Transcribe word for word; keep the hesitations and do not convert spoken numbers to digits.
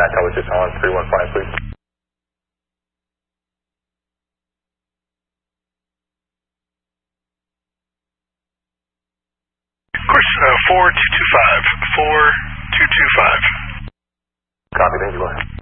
Contact, I was just on three one five, please. Course, uh, four two two five. four two two five. Copy, thank you, go ahead.